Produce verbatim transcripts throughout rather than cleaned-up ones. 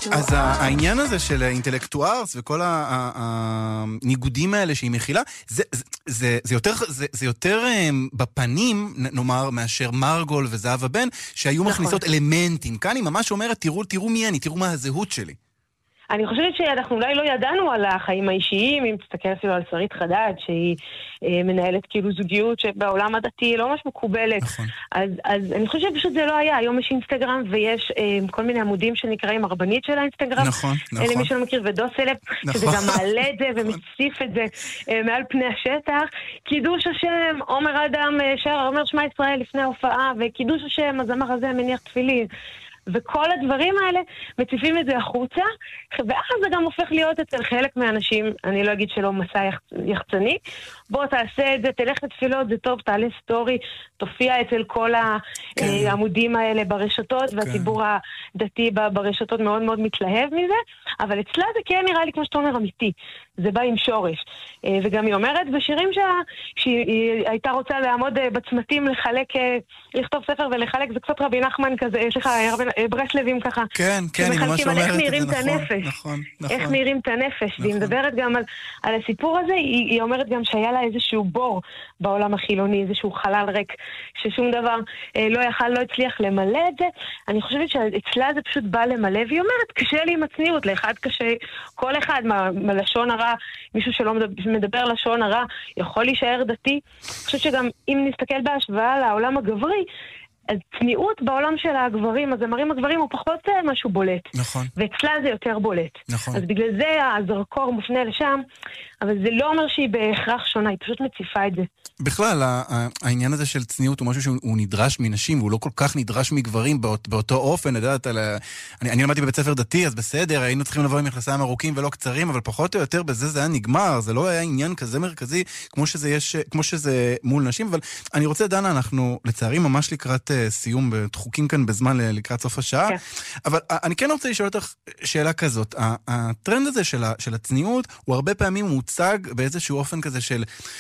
אז העניין הזה של האינטלקטוארס וכל הניגודים האלה שהיא מכילה, זה יותר בפנים, נאמר, מאשר מרגול וזהבה בן, שהיו מכניסות אלמנטים. כאן היא ממש אומרת, תראו מי אני, תראו מה הזהות שלי. אני חושבת שאנחנו אולי לא ידענו על החיים האישיים, אם תסתכל אפילו על שרית חדד, שהיא אה, מנהלת כאילו זוגיות שבעולם הדתי לא ממש מקובלת. נכון. אז, אז אני חושבת שפשוט זה לא היה. היום יש אינסטגרם ויש אה, כל מיני עמודים שנקראים הרבנית של האינסטגרם. נכון, נכון. למי שלא מכיר, ודוסלב, נכון. שזה גם מעלה את זה ומציף את זה אה, מעל פני השטח. קידוש השם, עומר אדם שר, עומר שמע ישראל לפני ההופעה, וקידוש השם, הזמר הזה מניח תפילין. וכל הדברים האלה מציפים את זה החוצה, ואז זה גם הופך להיות אצל חלק מהאנשים, אני לא אגיד שלא מסע יחצני, בוא תעשה את זה, תלך לתפילות, זה טוב, תעלה סטורי, תופיע אצל כל העמודים האלה ברשתות, והציבור הדתי ברשתות מאוד מאוד מתלהב מזה, אבל אצלה זה כן נראה לי כמו שאתה אומר אמיתי, זה בא עם שורש, וגם היא אומרת בשירים שהיא הייתה רוצה לעמוד בצמתים לחלק, לכתוב ספר ולחלק, זה קצת רבי נחמן כזה, סליחה, ברסלבים ככה. כן, כן, היא ממש אומרת את זה, נכון, נכון, נכון. איך נראים את הנפש, והיא מדברת גם על הסיפור הזה, היא אומרת גם שהיה לה איזשהו בור בעולם החילוני, איזשהו חלל ריק, ששום דבר לא יכל, לא הצליח למלא את זה. אני חושבת שאצלה זה פשוט בא למלא, והיא אומרת, קשה לי עם הצניעות, לאחד קשה, כל אחד מלשון הרע, מישהו שלא מדבר לשון הרע, יכול להישאר דתי. אני חושבת שגם אם נסתכל בהשוואה לעולם הגברי, אז צניעות בעולם של הגברים, הזמרים הגברים, הוא פחות משהו בולט. נכון. ואצלה זה יותר בולט. נכון. אז בגלל זה הזרקור מופנה לשם, אבל זה לא אומר שהיא בהכרח שונה, היא פשוט מציפה את זה. בכלל, העניין הזה של צניעות הוא משהו שהוא נדרש מנשים, והוא לא כל כך נדרש מגברים באותו אופן, לדעת, אני למדתי בבית ספר דתי, אז בסדר, היינו צריכים לבוא עם מכנסיים ארוכים ולא קצרים, אבל פחות או יותר בזה זה היה נגמר, זה לא היה עניין כזה מרכזי, כמו שזה יש, כמו שזה מול נשים, אבל אני רוצה, דנה, אנחנו לצערי ממש לקראת סיום בדחוקים כאן בזמן לקראת סוף השעה, אבל אני כן רוצה לשאול אותך שאלה כזאת, הטרנד הזה של הצניעות הוא הרבה פעמים מוצג באיזשהו אופן כזה של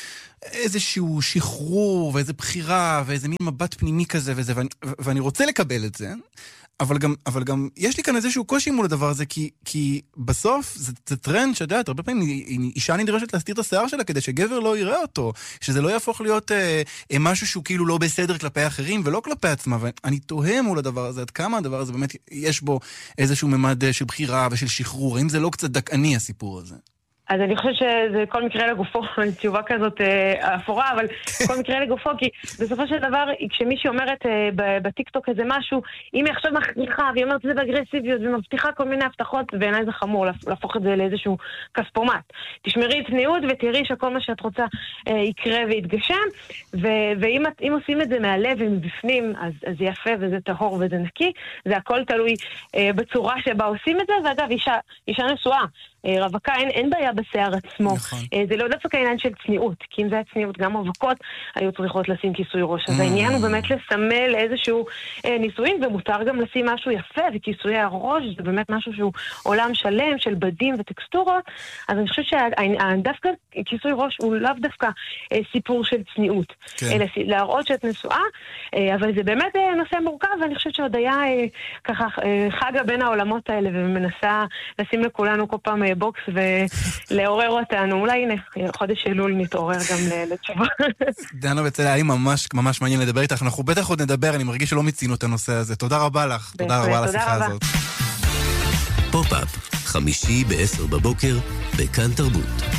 איזשהו שחרור ואיזו בחירה ואיזה מין מבט פנימי כזה וזה, ואני, ואני רוצה לקבל את זה, אבל גם, אבל גם יש לי כאן איזשהו קושי מול הדבר הזה, כי, כי בסוף זה, זה טרנד שדעת, הרבה פעמים אישה נדרשת להסתיר את השיער שלה כדי שגבר לא יראה אותו, שזה לא יהפוך להיות אה, אה, משהו שהוא כאילו לא בסדר כלפי אחרים ולא כלפי עצמה, ואני תוהה מול הדבר הזה, עד כמה הדבר הזה באמת יש בו איזשהו ממד של בחירה ושל שחרור, האם זה לא קצת דקני הסיפור הזה? אז אני חושבת שזה כל מקרה לגופו, תשובה כזאת אה, אפורה, אבל כל מקרה לגופו, כי בסופו של דבר, כשמישהי אומרת אה, בטיקטוק איזה משהו, אם היא עכשיו מכריחה, והיא אומרת את זה באגרסיביות, ומבטיחה כל מיני הבטחות, בעיניי זה חמור להפוך את זה לאיזשהו כספומט. תשמרי צניעות ותראי שכל מה שאת רוצה אה, יקרה ויתגשם, ו- ואם עושים את זה מהלב ומבפנים, אז, אז זה יפה וזה טהור וזה נקי, זה הכל תלוי אה, בצורה שבה עושים את זה, ואגב, אישה, אישה נשואה, רווקה, אין, אין בעיה בשיער עצמו. נכון. זה לא דווקא העניין של צניעות, כי אם זה היה צניעות, גם רווקות היו צריכות לשים כיסוי ראש. אז העניין הוא באמת לסמל איזשהו אה, ניסויים, ומותר גם לשים משהו יפה, וכיסוי הראש זה באמת משהו שהוא עולם שלם של בדים וטקסטורות. אז אני חושבת שדווקא כיסוי ראש הוא לאו דווקא אה, סיפור של צניעות, כן. אלא להראות שאת נשואה, אה, אבל זה באמת אה, נושא מורכב, ואני חושבת שעוד היה אה, ככה אה, חגה בין העולמות האלה, ומנסה לשים לכולנו כל פעם אה, בוקס ולעורר אותנו. אולי הנה, חודש אלול נתעורר גם לתשובה. דנה בצלאל, היה לי ממש ממש מעניין לדבר איתך. אנחנו בטח עוד נדבר, אני מרגיש שלא מיצינו את הנושא הזה. תודה רבה לך. תודה רבה על השיחה הזאת. פופ-אפ, חמישי בעשר בבוקר, בכאן תרבות.